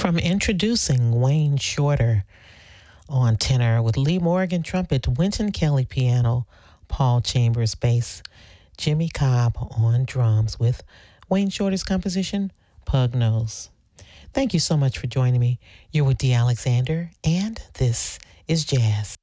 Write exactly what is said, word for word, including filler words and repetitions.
From introducing Wayne Shorter on tenor with Lee Morgan trumpet, Wynton Kelly piano, Paul Chambers bass, Jimmy Cobb on drums with Wayne Shorter's composition, Pug Nose. Thank you so much for joining me. You're with Dee Alexander, and this is Jazz.